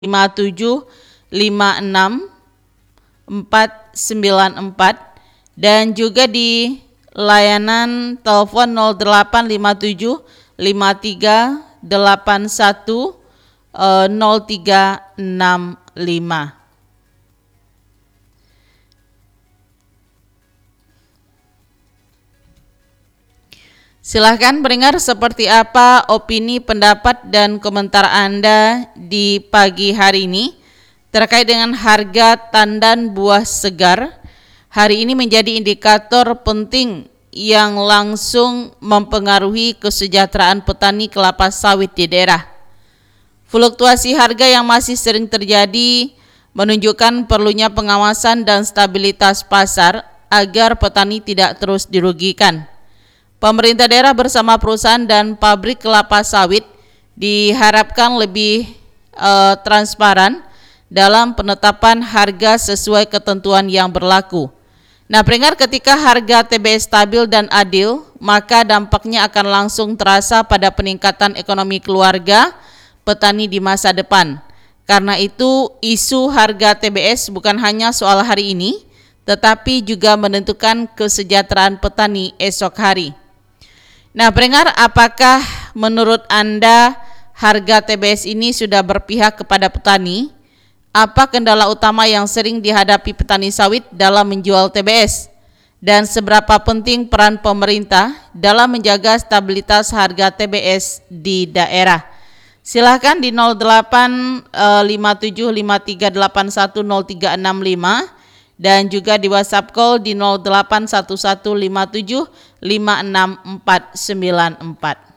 5756 494 dan juga di layanan telepon 0857 5381 0365. Silahkan pendengar, seperti apa opini, pendapat, dan komentar Anda di pagi hari ini terkait dengan harga tandan buah segar. Hari ini menjadi indikator penting yang langsung mempengaruhi kesejahteraan petani kelapa sawit di daerah. Fluktuasi harga yang masih sering terjadi menunjukkan perlunya pengawasan dan stabilitas pasar agar petani tidak terus dirugikan. Pemerintah daerah bersama perusahaan dan pabrik kelapa sawit diharapkan lebih transparan dalam penetapan harga sesuai ketentuan yang berlaku. Nah, pendengar, ketika harga TBS stabil dan adil, maka dampaknya akan langsung terasa pada peningkatan ekonomi keluarga petani di masa depan. Karena itu, isu harga TBS bukan hanya soal hari ini, tetapi juga menentukan kesejahteraan petani esok hari. Nah, pendengar, apakah menurut Anda harga TBS ini sudah berpihak kepada petani? Apa kendala utama yang sering dihadapi petani sawit dalam menjual TBS? Dan seberapa penting peran pemerintah dalam menjaga stabilitas harga TBS di daerah? Silahkan di 085753810365 dan juga di WhatsApp call di 081157569494.